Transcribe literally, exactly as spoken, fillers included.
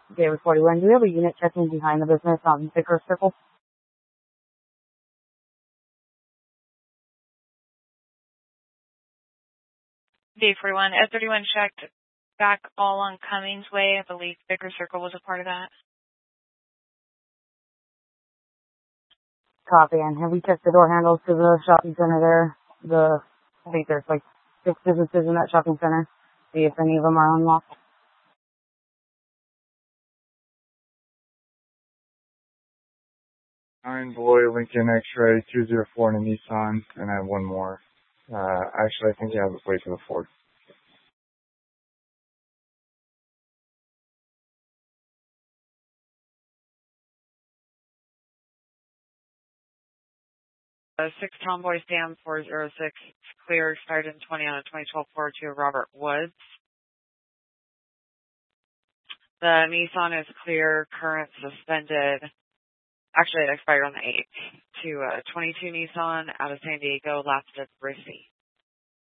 David forty-one. Do we have a unit checking behind the business on Vickers Circle? Dave forty-one. S thirty-one checked back all on Cummings Way. I believe Vickers Circle was a part of that. Copy. And have we checked the door handles to the shopping center there? The, I think there's like six businesses in that shopping center. See if any of them are unlocked. Nine Boy, Lincoln X-Ray, two zero four and a Nissan, and I have one more. Uh, actually, I think you have to wait for the Ford. Uh, six Tomboy Sam four zero six, clear, expired in twenty on a twenty twelve Ford to Robert Woods. The Nissan is clear, current, suspended. Actually, it expired on the eighth to uh, twenty-two Nissan out of San Diego, last at Brissy.